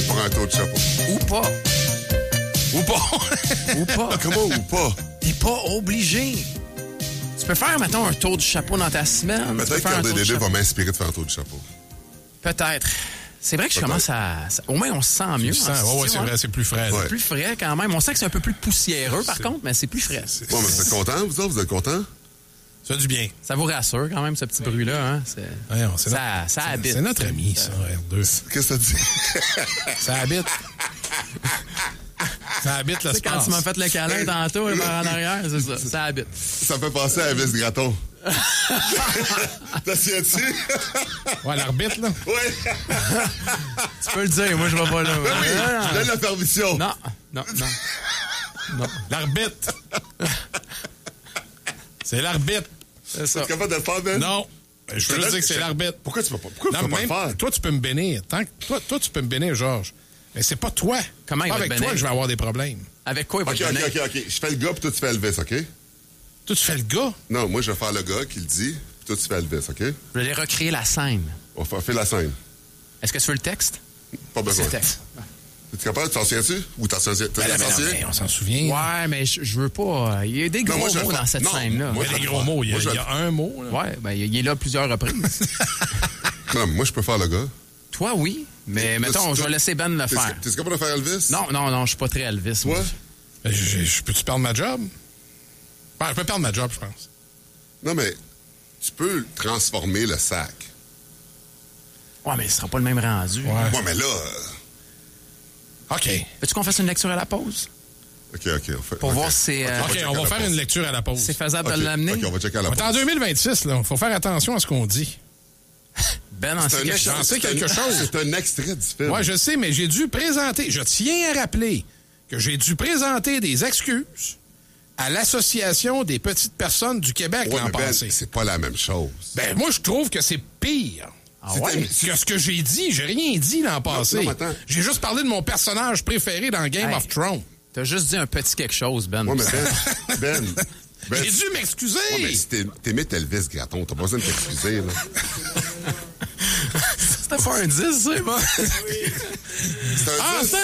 pour un tour de chapeau. Ou pas. Ou pas. Ou pas. Comment ou pas? T'es pas obligé. Tu peux faire, mettons, un tour du chapeau dans ta semaine. Peut-être qu'RDDD va m'inspirer de faire un tour de chapeau. Peut-être. C'est vrai que je commence à... Au moins, on se sent mieux. Oui, c'est vrai, c'est plus frais. Ouais. Plus frais quand même. On sent que c'est un peu plus poussiéreux, par contre, mais c'est plus frais. Bon, mais vous êtes contents, vous autres? Vous êtes contents? Ça fait du bien. Ça vous rassure quand même, ce petit bruit-là. Hein? Ça habite. C'est notre ami, ça, R2. Qu'est-ce que ça dit? Ça habite. Ça habite le Tu sais, quand tu m'as fait le câlin tantôt, par en arrière, c'est ça. Ça habite. Ça me fait penser à Elvis Gratton. T'as souviens-tu? Ouais, l'arbitre, là. Ouais. Tu peux le dire, moi, je vais pas là. Oui, je donne la permission. Non. L'arbitre. C'est l'arbitre. C'est ça. Tu es capable de le faire, Ben? Non. Je veux juste dire que c'est l'arbitre. Pourquoi tu peux pas, pourquoi tu Non, peux pas même, le faire? toi, tu peux me bénir. Toi, tu peux me bénir, Georges. Mais c'est pas toi. Comment il pas va avec te toi bénir? que je vais avoir des problèmes. Avec quoi il va OK. te donner? Je fais le gars, puis toi, tu fais Elvis, OK? Toi, tu fais le gars. Non, moi, je vais faire le gars qui le dit, puis toi, tu fais Elvis, OK? Je vais recréer la scène. On va faire la scène. Est-ce que tu veux le texte? Pas C'est besoin. le texte. Es-tu capable? T'en souviens-tu? Ou t'en souviens? On s'en souvient. Ouais, mais je veux pas... Il y a des gros moi, je vais mots faire- dans cette non, scène-là. moi, Il y a des je gros vais mots. Il y Moi, je a un mot. Là. Ouais, ben il est là plusieurs reprises. Non, moi, je peux faire le gars. Toi, oui. Mais mettons, je vais laisser Ben le faire. T'es capable de faire Elvis? Non, je suis pas très Elvis. Toi? moi. Je peux-tu perdre ma job? Ben, je peux perdre ma job, je pense. Non, mais tu peux transformer le sac. Ouais, mais ce sera pas le même rendu. Ouais. Ouais, mais là... OK. Veux-tu qu'on fasse une lecture à la pause? OK, on fait... Pour voir si c'est OK, on va faire une lecture à la pause. c'est faisable OK, de l'amener. OK, on va checker à la On est en pause. 2026, là. Faut faire attention à ce qu'on dit. Ben, en C'est quelque un chose. J'en sais quelque chose. C'est un extrait du film. Ouais, je sais, mais j'ai dû présenter... Je tiens à rappeler que j'ai dû présenter des excuses à l'Association des petites personnes du Québec Ouais, l'an mais Ben, passé. c'est pas la même chose. Ben, moi, je trouve que c'est pire. Ah ouais? Que ce que j'ai dit, j'ai rien dit l'an passé. non, attends. J'ai juste parlé de mon personnage préféré dans Game Hey. of Thrones. T'as juste dit un petit quelque chose, Ben. Ouais, mais Ben... J'ai dû m'excuser. Ouais, mais si t'imites Elvis Gratton, t'as pas besoin de t'excuser, là. C'était pas un 10, c'est bon. C'est un Ah, 10. c'est